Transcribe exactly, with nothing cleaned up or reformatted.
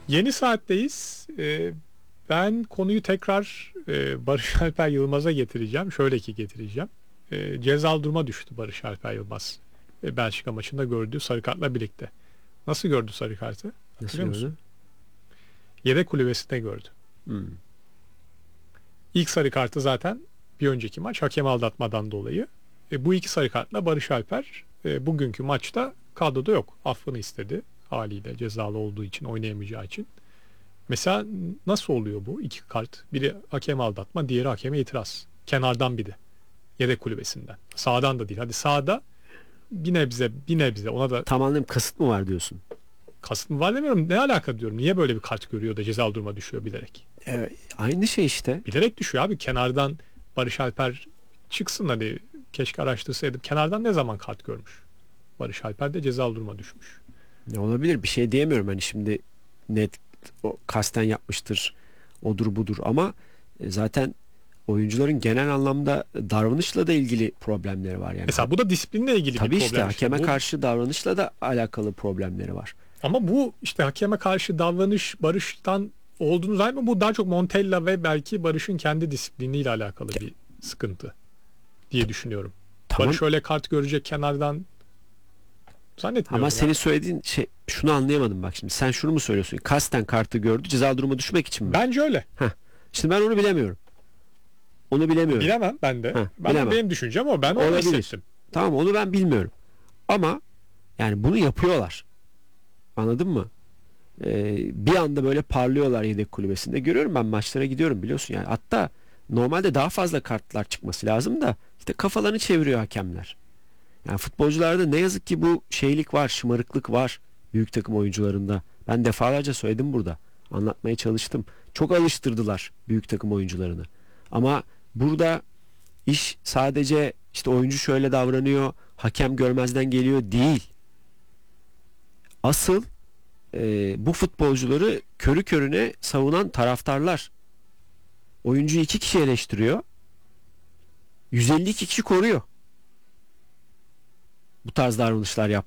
Yeni saatteyiz. Ee, ben konuyu tekrar e, Barış Alper Yılmaz'a getireceğim. Şöyle ki getireceğim. E, cezalı duruma düştü Barış Alper Yılmaz. E, Belçika maçında gördüğü sarı kartla birlikte. Nasıl gördü sarı kartı? Nasıl Hatırlıyor gördü? musun? Yedek kulübesinde gördü. Hmm. İlk sarı kartı zaten bir önceki maç hakem aldatmadan dolayı. E, bu iki sarı kartla Barış Alper e, bugünkü maçta kadroda yok. Affını istedi haliyle, cezalı olduğu için, oynayamayacağı için. Mesela nasıl oluyor bu iki kart? Biri hakem aldatma, diğeri hakeme itiraz. Kenardan biri. Yedek kulübesinden. Sağdan da değil. Hadi sağda bir nebze bir nebze ona da Tam anlayayım, kasıt mı var diyorsun? kasıt mı var demiyorum. Ne alaka diyorum. Niye böyle bir kart görüyor da cezalı duruma düşüyor bilerek? Evet, aynı şey işte. Bilerek düşüyor abi. Kenardan Barış Alper çıksın, hadi keşke araştırsaydım. Kenardan ne zaman kart görmüş? Barış Alper de cezalı duruma düşmüş. Ne olabilir? Bir şey diyemiyorum hani şimdi, net o kasten yapmıştır, odur budur, ama e, zaten oyuncuların genel anlamda davranışla da ilgili problemleri var yani. Mesela bu da disiplinle ilgili Tabii bir işte problem. hakeme Bu- karşı davranışla da alakalı problemleri var. Ama bu işte hakeme karşı davranış Barış'tan olduğunu zannetmiyorum. Bu daha çok Montella ve belki Barış'ın kendi disipliniyle alakalı bir sıkıntı diye düşünüyorum. Tamam. Barış öyle kart görecek kenardan zannetmiyorum. Ama ya. senin söylediğin şey, şunu anlayamadım bak şimdi. Sen şunu mu söylüyorsun? Kasten kartı gördü, ceza duruma düşmek için mi? Bence öyle. Heh. İşte ben onu bilemiyorum. Onu bilemiyorum. Bilemem ben de. Heh, ben bilemem. de benim düşüncem o. Ben onu Olabilir. hissettim. Tamam, onu ben bilmiyorum. Ama yani bunu yapıyorlar. Anladın mı? Ee, bir anda böyle parlıyorlar yedek kulübesinde. Görüyorum, ben maçlara gidiyorum biliyorsun yani. Hatta normalde daha fazla kartlar çıkması lazım da işte kafalarını çeviriyor hakemler. Yani futbolcularda ne yazık ki bu şeylik var, şımarıklık var büyük takım oyuncularında. Ben defalarca söyledim burada. Anlatmaya çalıştım. Çok alıştırdılar büyük takım oyuncularını. Ama burada iş sadece işte oyuncu şöyle davranıyor, hakem görmezden geliyor değil. Asıl e, bu futbolcuları körü körüne savunan taraftarlar. Oyuncuyu iki kişi eleştiriyor. yüz elli iki kişi koruyor. Bu tarz davranışlar yap